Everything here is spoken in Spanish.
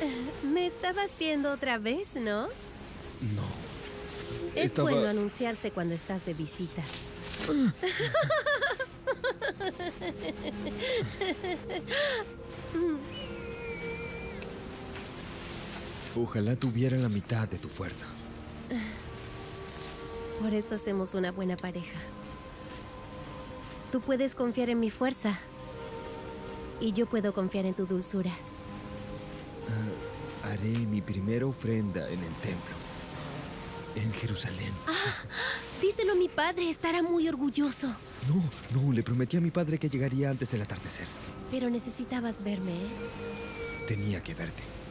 Me estabas viendo otra vez, ¿no? No. Es bueno anunciarse cuando estás de visita. Ojalá tuviera la mitad de tu fuerza. Por eso hacemos una buena pareja. Tú puedes confiar en mi fuerza. Y yo puedo confiar en tu dulzura. Haré mi primera ofrenda en el templo. En Jerusalén. Díselo a mi padre, estará muy orgulloso. No, le prometí a mi padre que llegaría antes del atardecer. Pero necesitabas verme, ¿eh? Tenía que verte.